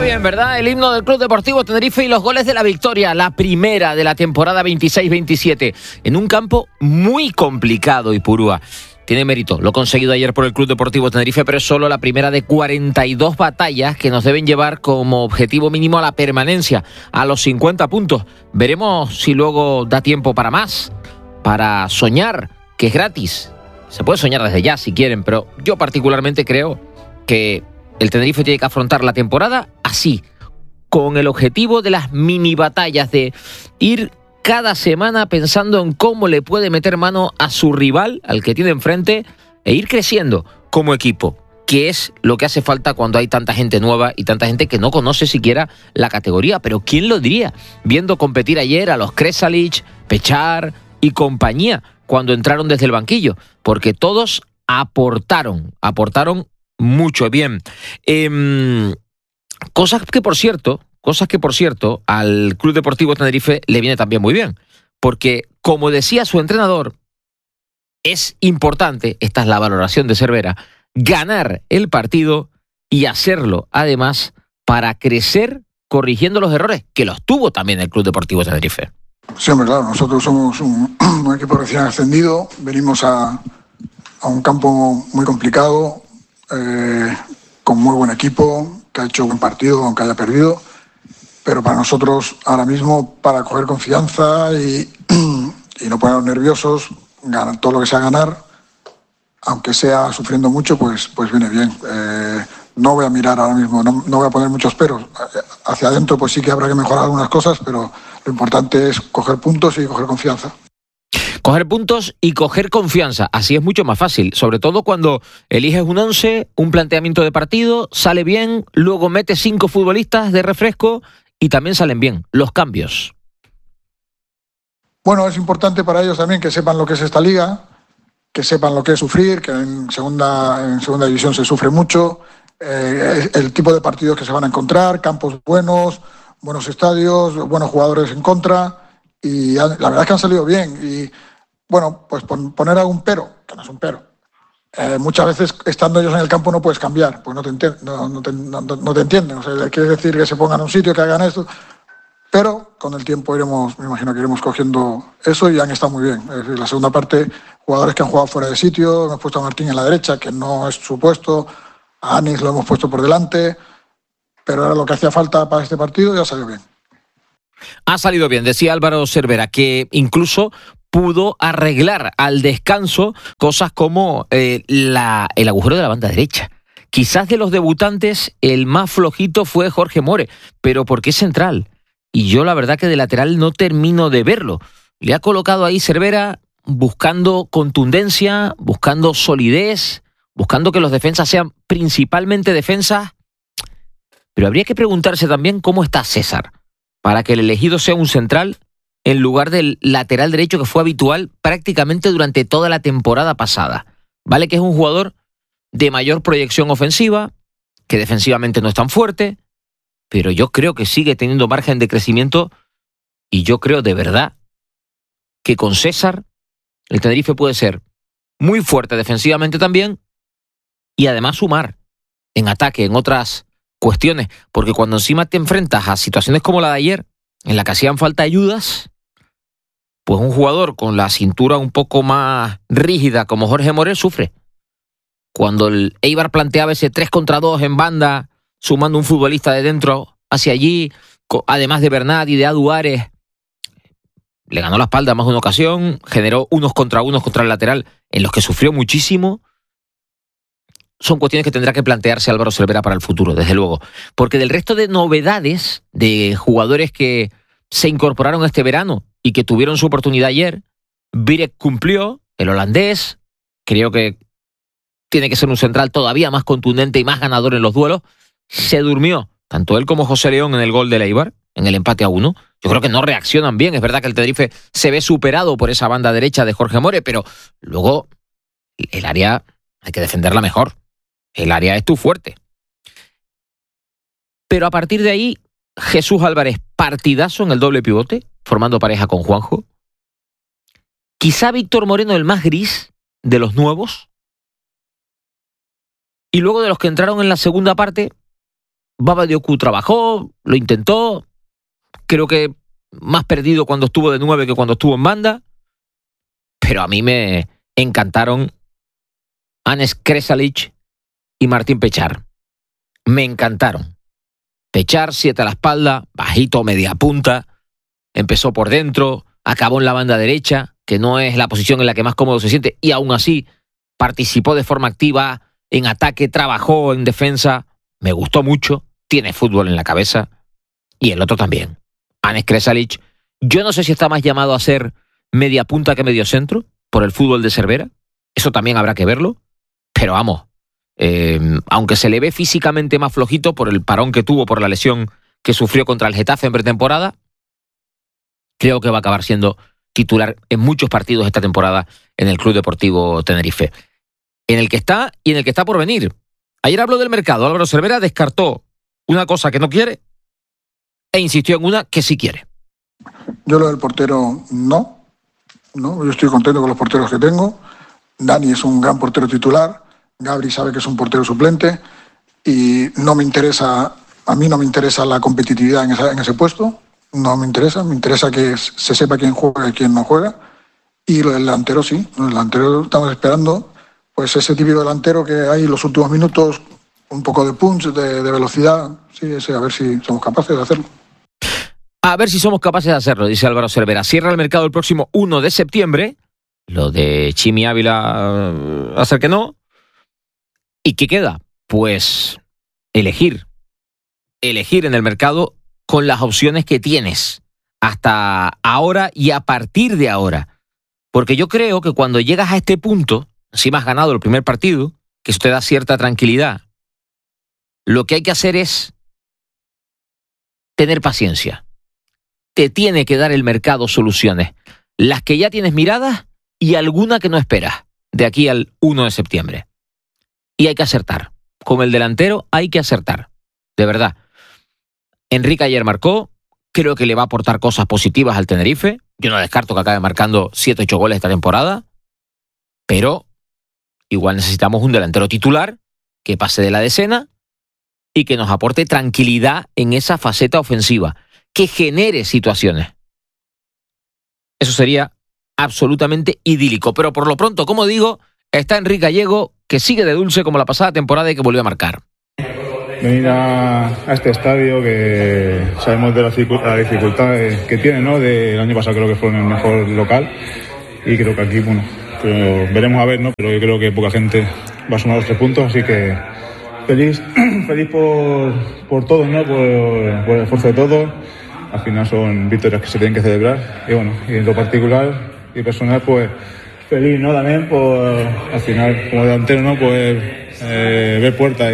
bien, ¿verdad? El himno del Club Deportivo Tenerife y los goles de la victoria, la primera de la temporada 26-27, en un campo muy complicado, Ipurúa. Tiene mérito, lo conseguido ayer por el Club Deportivo Tenerife, pero es solo la primera de 42 batallas que nos deben llevar como objetivo mínimo a la permanencia, a los 50 puntos. Veremos si luego da tiempo para más, para soñar, que es gratis. Se puede soñar desde ya si quieren, pero yo particularmente creo que el Tenerife tiene que afrontar la temporada así, con el objetivo de las mini batallas, de ir cada semana pensando en cómo le puede meter mano a su rival, al que tiene enfrente, e ir creciendo como equipo, que es lo que hace falta cuando hay tanta gente nueva y tanta gente que no conoce siquiera la categoría. Pero ¿quién lo diría? Viendo competir ayer a los Kresalic, Pechar y compañía, cuando entraron desde el banquillo, porque todos aportaron mucho. Bien. Cosas que, por cierto, al Club Deportivo Tenerife le viene también muy bien. Porque, como decía su entrenador, es importante, esta es la valoración de Cervera, ganar el partido y hacerlo, además, para crecer corrigiendo los errores, que los tuvo también el Club Deportivo Tenerife. Sí, hombre, claro, nosotros somos un equipo recién ascendido, venimos a un campo muy complicado, con muy buen equipo, que ha hecho buen partido, aunque haya perdido, pero para nosotros ahora mismo, para coger confianza y no ponernos nerviosos, ganar todo lo que sea ganar, aunque sea sufriendo mucho, pues viene bien. No voy a mirar ahora mismo, no voy a poner muchos peros. Hacia adentro pues sí que habrá que mejorar algunas cosas, pero lo importante es coger puntos y coger confianza. Coger puntos y coger confianza, así es mucho más fácil, sobre todo cuando eliges un 11, un planteamiento de partido, sale bien, luego metes 5 futbolistas de refresco y también salen bien los cambios. Bueno, es importante para ellos también que sepan lo que es esta liga, que sepan lo que es sufrir, que en segunda división se sufre mucho, el tipo de partidos que se van a encontrar, campos buenos, buenos estadios, buenos jugadores en contra, y la verdad es que han salido bien. Y bueno, pues poner algún pero, que no es un pero. Muchas veces estando ellos en el campo no puedes cambiar, pues no te entienden. O sea, quiere decir que se pongan en un sitio, que hagan esto, pero con el tiempo me imagino que iremos cogiendo eso y han estado muy bien. Es decir, la segunda parte, jugadores que han jugado fuera de sitio, hemos puesto a Martín en la derecha, que no es su puesto, a Anis lo hemos puesto por delante, pero era lo que hacía falta para este partido y ha salido bien. Ha salido bien, decía Álvaro Cervera, que incluso pudo arreglar al descanso cosas como el agujero de la banda derecha. Quizás de los debutantes el más flojito fue Jorge More, pero porque es central. Y yo la verdad que de lateral no termino de verlo. Le ha colocado ahí Cervera buscando contundencia, buscando solidez, buscando que los defensas sean principalmente defensas. Pero habría que preguntarse también cómo está César, para que el elegido sea un central en lugar del lateral derecho que fue habitual prácticamente durante toda la temporada pasada. Vale que es un jugador de mayor proyección ofensiva, que defensivamente no es tan fuerte, pero yo creo que sigue teniendo margen de crecimiento y yo creo de verdad que con César el Tenerife puede ser muy fuerte defensivamente también y además sumar en ataque, en otras cuestiones, porque cuando encima te enfrentas a situaciones como la de ayer, en la que hacían falta ayudas, pues un jugador con la cintura un poco más rígida como Jorge Morel sufre. Cuando el Eibar planteaba ese 3 contra 2 en banda, sumando un futbolista de dentro hacia allí, además de Bernat y de Aduares, le ganó la espalda más de una ocasión, generó unos contra el lateral en los que sufrió muchísimo. Son cuestiones que tendrá que plantearse Álvaro Cervera para el futuro, desde luego. Porque del resto de novedades, de jugadores que se incorporaron este verano y que tuvieron su oportunidad ayer, Birek cumplió, el holandés, creo que tiene que ser un central todavía más contundente y más ganador en los duelos. Se durmió, tanto él como José León en el gol del Eibar, en el empate a 1. Yo creo que no reaccionan bien. Es verdad que el Tenerife se ve superado por esa banda derecha de Jorge More, pero luego el área hay que defenderla mejor. El área es tu fuerte. Pero a partir de ahí, Jesús Álvarez, partidazo en el doble pivote, formando pareja con Juanjo. Quizá Víctor Moreno el más gris de los nuevos. Y luego de los que entraron en la segunda parte, Baba Diakhou trabajó, lo intentó, creo que más perdido cuando estuvo de 9 que cuando estuvo en banda, pero a mí me encantaron Anes Kresalic y Martín Pechar. Me encantaron. Pechar, 7 a la espalda, bajito, media punta, empezó por dentro, acabó en la banda derecha, que no es la posición en la que más cómodo se siente, y aún así participó de forma activa en ataque, trabajó en defensa, me gustó mucho, tiene fútbol en la cabeza, y el otro también, Anes Kresalic. Yo no sé si está más llamado a ser media punta que medio centro por el fútbol de Cervera, eso también habrá que verlo, pero vamos, aunque se le ve físicamente más flojito por el parón que tuvo por la lesión que sufrió contra el Getafe en pretemporada, creo que va a acabar siendo titular en muchos partidos esta temporada en el Club Deportivo Tenerife, en el que está y en el que está por venir. Ayer habló del mercado. Álvaro Cervera descartó una cosa que no quiere e insistió en una que sí quiere. Yo lo del portero no, yo estoy contento con los porteros que tengo. Dani es un gran portero titular, Gabri sabe que es un portero suplente y a mí no me interesa la competitividad en ese puesto, no me interesa que se sepa quién juega y quién no juega. Y lo del delantero sí, el delantero estamos esperando pues ese típico delantero que hay en los últimos minutos, un poco de punch, de velocidad, sí, a ver si somos capaces de hacerlo. A ver si somos capaces de hacerlo, dice Álvaro Cervera. Cierra el mercado el próximo 1 de septiembre. Lo de Chimi Ávila hacer que no. ¿Y qué queda? Pues elegir en el mercado con las opciones que tienes hasta ahora y a partir de ahora. Porque yo creo que cuando llegas a este punto, encima has ganado el primer partido, que eso te da cierta tranquilidad, lo que hay que hacer es tener paciencia. Te tiene que dar el mercado soluciones, las que ya tienes miradas y alguna que no esperas, de aquí al 1 de septiembre. Y hay que acertar. Con el delantero hay que acertar, de verdad. Enrique ayer marcó, creo que le va a aportar cosas positivas al Tenerife. Yo no descarto que acabe marcando 7-8 goles esta temporada, pero igual necesitamos un delantero titular que pase de la decena y que nos aporte tranquilidad en esa faceta ofensiva, que genere situaciones. Eso sería absolutamente idílico. Pero por lo pronto, como digo, está Enrique Gallego, que sigue de dulce como la pasada temporada y que volvió a marcar. Venir a este estadio, que sabemos de la dificultad que tiene, ¿no? El año pasado creo que fue el mejor local y creo que aquí, bueno, veremos a ver, ¿no? Pero yo creo que poca gente va a sumar los 3 puntos, así que feliz por todos, ¿no? Por el esfuerzo de todos. Al final son victorias que se tienen que celebrar y bueno, y en lo particular y personal, pues feliz, ¿no? También por, al final, como delantero, ¿no? Pues ver puertas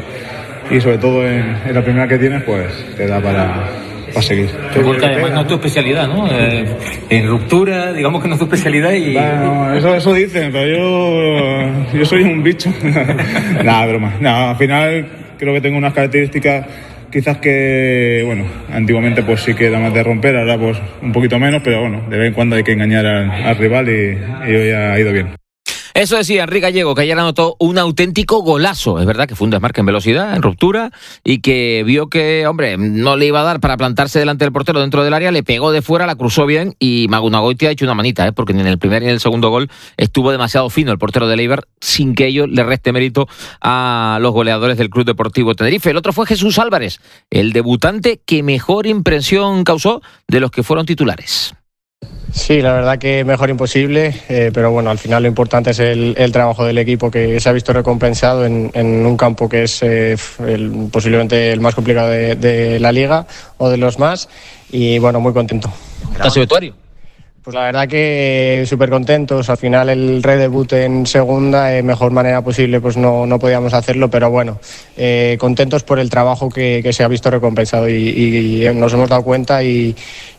y sobre todo en la primera que tienes, pues te da para seguir. Porque además no es tu especialidad, ¿no? En ruptura, digamos que no es tu especialidad y... Bueno, eso dicen, pero yo soy un bicho. Nada, broma. No, al final creo que tengo unas características quizás que, bueno, antiguamente pues sí que da más de romper, ahora pues un poquito menos, pero bueno, de vez en cuando hay que engañar al rival y hoy ha ido bien. Eso decía Enrique Gallego, que ayer anotó un auténtico golazo. Es verdad que fue un desmarque en velocidad, en ruptura, y que vio que, hombre, no le iba a dar para plantarse delante del portero dentro del área, le pegó de fuera, la cruzó bien, y Magunagoitia ha hecho una manita, porque ni en el primer ni en el segundo gol estuvo demasiado fino el portero de Eibar, sin que ello le reste mérito a los goleadores del Club Deportivo Tenerife. El otro fue Jesús Álvarez, el debutante que mejor impresión causó de los que fueron titulares. Sí, la verdad que mejor imposible, pero bueno, al final lo importante es el trabajo del equipo, que se ha visto recompensado en un campo que es posiblemente el más complicado de la liga o de los más, y bueno, muy contento. ¿Estás vestuario? Pues la verdad que súper contentos. Al final el redebut en segunda, mejor manera posible pues no podíamos hacerlo, pero bueno, contentos por el trabajo que se ha visto recompensado y nos hemos dado cuenta y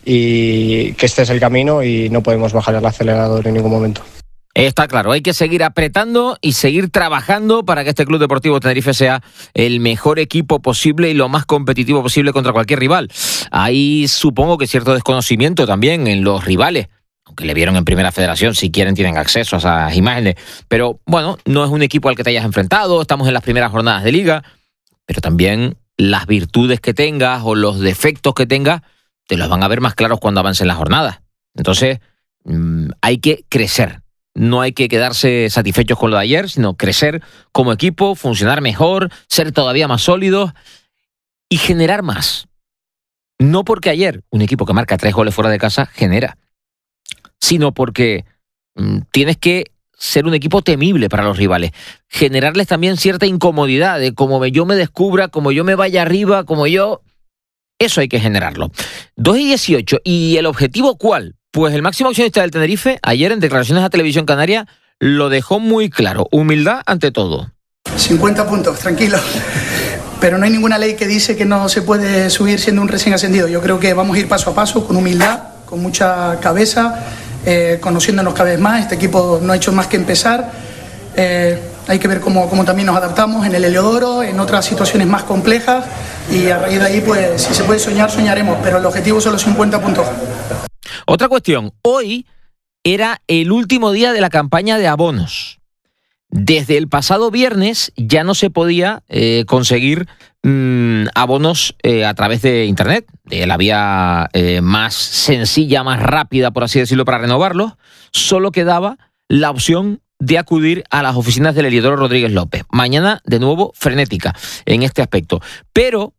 que este es el camino y no podemos bajar el acelerador en ningún momento. Está claro, hay que seguir apretando y seguir trabajando para que este Club Deportivo Tenerife sea el mejor equipo posible y lo más competitivo posible contra cualquier rival. Hay, supongo que cierto desconocimiento también en los rivales, aunque le vieron en Primera Federación, si quieren tienen acceso a esas imágenes, pero bueno, no es un equipo al que te hayas enfrentado, estamos en las primeras jornadas de Liga, pero también las virtudes que tengas o los defectos que tengas te los van a ver más claros cuando avancen las jornadas. Entonces, hay que crecer. No hay que quedarse satisfechos con lo de ayer, sino crecer como equipo, funcionar mejor, ser todavía más sólidos y generar más. No porque ayer un equipo que marca 3 goles fuera de casa genera, sino porque tienes que ser un equipo temible para los rivales. Generarles también cierta incomodidad de como yo me descubra, como yo me vaya arriba, como yo... Eso hay que generarlo. 2:18. ¿Y el objetivo cuál? Pues el máximo accionista del Tenerife, ayer en declaraciones a Televisión Canaria, lo dejó muy claro. Humildad ante todo. 50 puntos, tranquilo. Pero no hay ninguna ley que dice que no se puede subir siendo un recién ascendido. Yo creo que vamos a ir paso a paso, con humildad, con mucha cabeza, conociéndonos cada vez más. Este equipo no ha hecho más que empezar. Hay que ver cómo también nos adaptamos en el Heliodoro, en otras situaciones más complejas. Y a raíz de ahí, pues, si se puede soñar, soñaremos. Pero el objetivo son los 50 puntos. Otra cuestión, hoy era el último día de la campaña de abonos. Desde el pasado viernes ya no se podía conseguir abonos a través de Internet, de la vía más sencilla, más rápida, por así decirlo, para renovarlos. Solo quedaba la opción de acudir a las oficinas del Heliodoro Rodríguez López. Mañana, de nuevo, frenética en este aspecto. Pero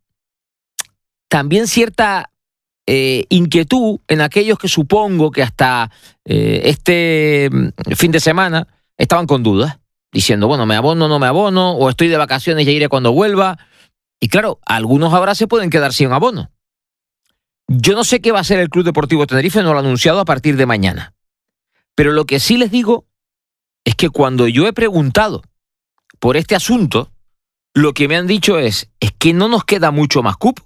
también cierta inquietud en aquellos que supongo que hasta este fin de semana estaban con dudas, diciendo, bueno, me abono, no me abono, o estoy de vacaciones, ya iré cuando vuelva. Y claro, algunos ahora se pueden quedar sin abono. Yo no sé qué va a hacer el Club Deportivo Tenerife, no lo ha anunciado a partir de mañana. Pero lo que sí les digo es que cuando yo he preguntado por este asunto, lo que me han dicho es que no nos queda mucho más cupo.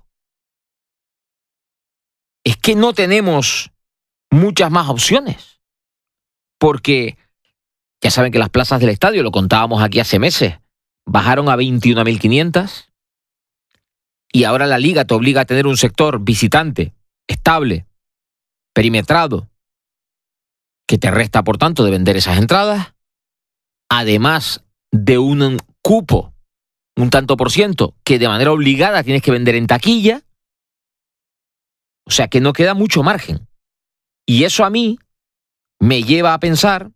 Es que no tenemos muchas más opciones. Porque ya saben que las plazas del estadio, lo contábamos aquí hace meses, bajaron a 21.500 y ahora la liga te obliga a tener un sector visitante, estable, perimetrado, que te resta, por tanto, de vender esas entradas, además de un cupo, un tanto por ciento, que de manera obligada tienes que vender en taquilla. O sea que no queda mucho margen. Y eso a mí me lleva a pensar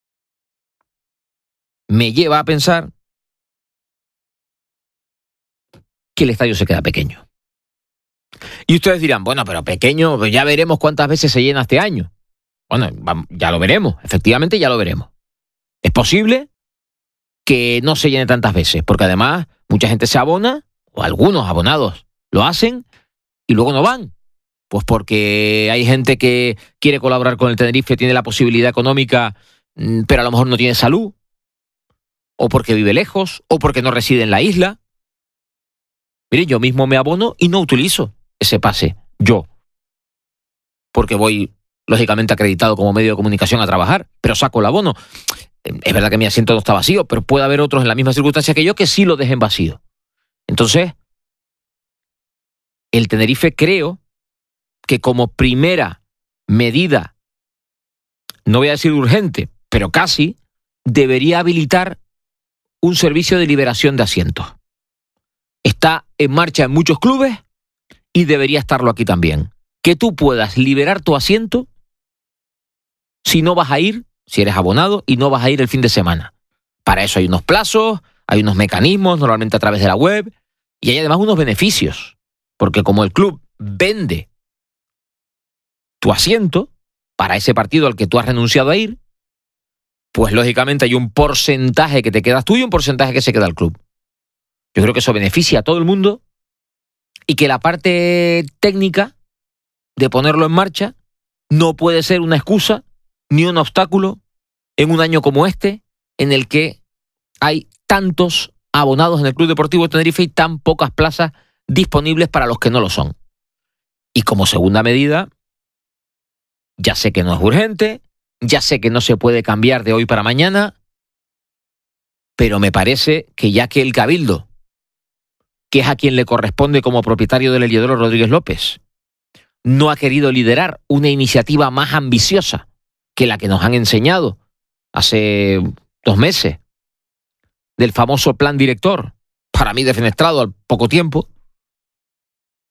que el estadio se queda pequeño. Y ustedes dirán, bueno, pero pequeño, ya veremos cuántas veces se llena este año. Bueno, ya lo veremos, efectivamente ya lo veremos. Es posible que no se llene tantas veces, porque además mucha gente se abona, o algunos abonados lo hacen, y luego no van. Pues porque hay gente que quiere colaborar con el Tenerife, tiene la posibilidad económica, pero a lo mejor no tiene salud, o porque vive lejos, o porque no reside en la isla. Mire, yo mismo me abono y no utilizo ese pase, yo. Porque voy, lógicamente, acreditado como medio de comunicación a trabajar, pero saco el abono. Es verdad que mi asiento no está vacío, pero puede haber otros en la misma circunstancia que yo que sí lo dejen vacío. Entonces, el Tenerife, creo que como primera medida, no voy a decir urgente, pero casi, debería habilitar un servicio de liberación de asientos. Está en marcha en muchos clubes y debería estarlo aquí también. Que tú puedas liberar tu asiento si no vas a ir, si eres abonado, y no vas a ir el fin de semana. Para eso hay unos plazos, hay unos mecanismos, normalmente a través de la web, y hay además unos beneficios. Porque como el club vende tu asiento para ese partido al que tú has renunciado a ir, pues lógicamente hay un porcentaje que te quedas tú y un porcentaje que se queda al club. Yo creo que eso beneficia a todo el mundo y que la parte técnica de ponerlo en marcha no puede ser una excusa ni un obstáculo en un año como este, en el que hay tantos abonados en el Club Deportivo Tenerife y tan pocas plazas disponibles para los que no lo son. Y como segunda medida, ya sé que no es urgente, ya sé que no se puede cambiar de hoy para mañana, pero me parece que ya que el Cabildo, que es a quien le corresponde como propietario del Heliodoro Rodríguez López, no ha querido liderar una iniciativa más ambiciosa que la que nos han enseñado hace 2 meses, del famoso plan director, para mí defenestrado al poco tiempo,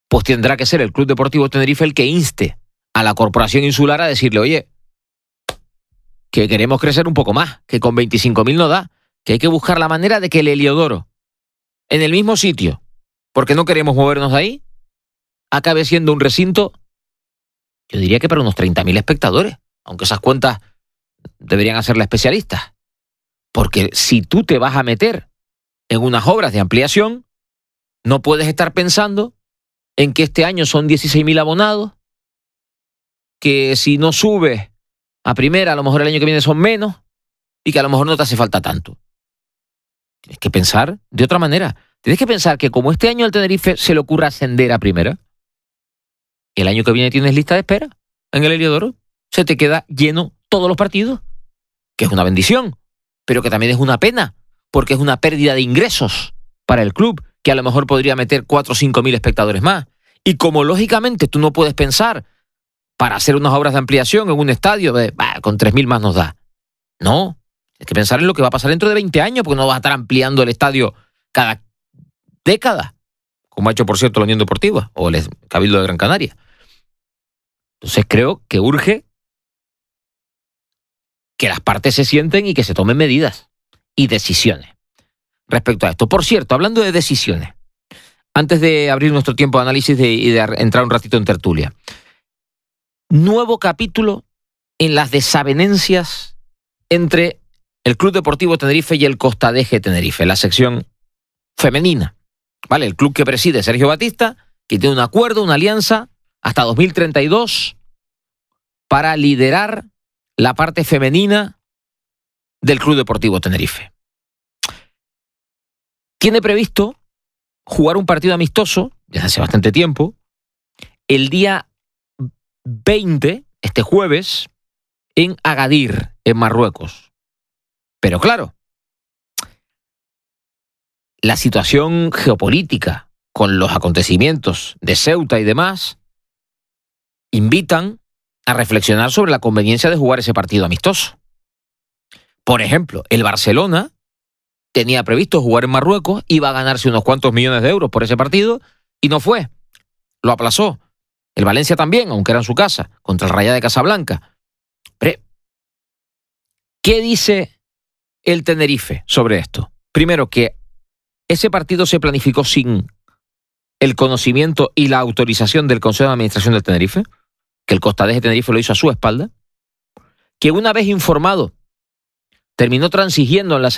pues tendrá que ser el Club Deportivo Tenerife el que inste a la Corporación Insular a decirle, oye, que queremos crecer un poco más, que con 25.000 no da, que hay que buscar la manera de que el Heliodoro, en el mismo sitio, porque no queremos movernos de ahí, acabe siendo un recinto, yo diría que para unos 30.000 espectadores, aunque esas cuentas deberían hacerlas especialistas. Porque si tú te vas a meter en unas obras de ampliación, no puedes estar pensando en que este año son 16.000 abonados, que si no subes a primera, a lo mejor el año que viene son menos, y que a lo mejor no te hace falta tanto. Tienes que pensar de otra manera. Tienes que pensar que como este año al Tenerife se le ocurra ascender a primera, el año que viene tienes lista de espera en el Heliodoro. Se te queda lleno todos los partidos, que es una bendición, pero que también es una pena, porque es una pérdida de ingresos para el club, que a lo mejor podría meter 4 o 5.000 espectadores más. Y como lógicamente tú no puedes pensar para hacer unas obras de ampliación en un estadio de, con 3.000 más nos da. No, hay que pensar en lo que va a pasar dentro de 20 años, porque no vas a estar ampliando el estadio cada década, como ha hecho, por cierto, la Unión Deportiva o el Cabildo de Gran Canaria. Entonces creo que urge que las partes se sienten y que se tomen medidas y decisiones respecto a esto. Por cierto, hablando de decisiones, antes de abrir nuestro tiempo de análisis y de entrar un ratito en tertulia, nuevo capítulo en las desavenencias entre el Club Deportivo Tenerife y el Costa Deje Tenerife, la sección femenina. ¿Vale? El club que preside Sergio Batista, que tiene un acuerdo, una alianza hasta 2032 para liderar la parte femenina del Club Deportivo Tenerife. Tiene previsto jugar un partido amistoso desde hace bastante tiempo el día 20, este jueves, en Agadir, en Marruecos. Pero claro, la situación geopolítica con los acontecimientos de Ceuta y demás invitan a reflexionar sobre la conveniencia de jugar ese partido amistoso. Por ejemplo, el Barcelona tenía previsto jugar en Marruecos, iba a ganarse unos cuantos millones de euros por ese partido y no fue. Lo aplazó. El Valencia también, aunque era en su casa, contra el Rayo de Casablanca. Pero, ¿qué dice el Tenerife sobre esto? Primero, que ese partido se planificó sin el conocimiento y la autorización del Consejo de Administración del Tenerife, que el Costa Deje Tenerife lo hizo a su espalda, que una vez informado terminó transigiendo en la